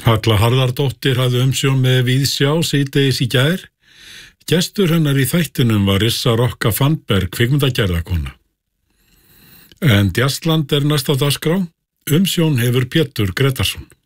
Halla Harðardóttir hafði umsjón með Víðsjá síðdegis í gær. Gestur hennar í þættinum var Issa Rokka Fannberg, kvikmyndagerðarkona. En Djassland næst á dagskrá. Umsjón hefur Pétur Gretarsson.